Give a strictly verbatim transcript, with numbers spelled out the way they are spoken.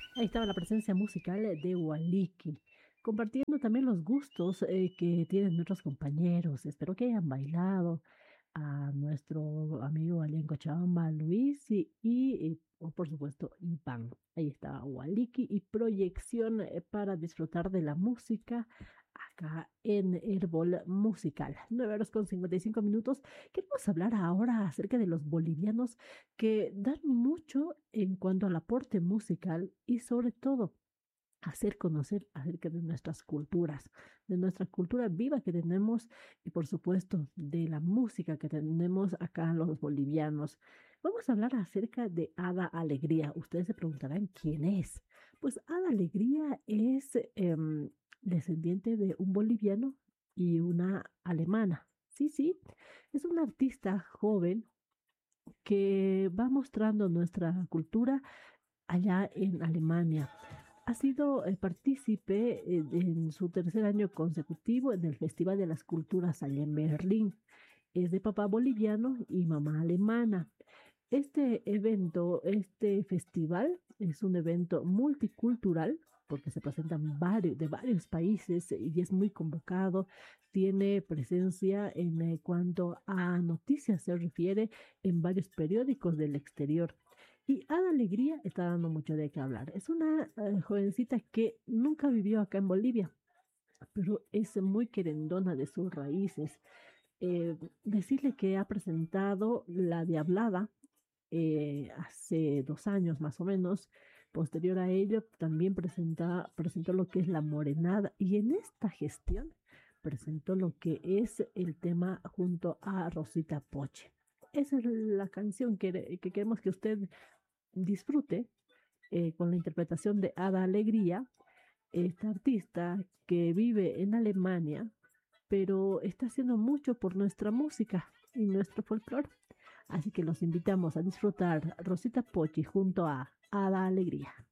Ahí estaba la presencia musical de Waliki, compartiendo también los gustos eh, que tienen nuestros compañeros. Espero que hayan bailado a nuestro amigo Alian Cochabamba, Luis y, y, y, oh, por supuesto, Iván. Ahí está Waliki y proyección eh, para disfrutar de la música acá en Herbol Musical. Nueve horas con cincuenta y cinco minutos. Queremos hablar ahora acerca de los bolivianos que dan mucho en cuanto al aporte musical y sobre todo hacer conocer acerca de nuestras culturas, de nuestra cultura viva que tenemos y por supuesto de la música que tenemos acá los bolivianos. Vamos a hablar acerca de Ada Alegría. Ustedes se preguntarán quién es. Pues Ada Alegría es em, descendiente de un boliviano y una alemana. Sí, sí, es una artista joven que va mostrando nuestra cultura allá en Alemania. Ha sido eh, partícipe eh, en su tercer año consecutivo en el Festival de las Culturas allá en Berlín. Es de papá boliviano y mamá alemana. Este evento, este festival, es un evento multicultural porque se presentan varios, de varios países y es muy convocado. Tiene presencia en eh, cuanto a noticias se refiere en varios periódicos del exterior. Y Ada Alegría está dando mucho de qué hablar. Es una eh, jovencita que nunca vivió acá en Bolivia, pero es muy querendona de sus raíces. Eh, Decirle que ha presentado La Diablada eh, hace dos años más o menos. Posterior a ello, también presenta, presentó lo que es La Morenada y en esta gestión presentó lo que es el tema junto a Rosita Poche. Esa es la canción que, que queremos que usted disfrute eh, con la interpretación de Ada Alegría, esta artista que vive en Alemania, pero está haciendo mucho por nuestra música y nuestro folclore. Así que los invitamos a disfrutar Rosita Pochi junto a Ada Alegría.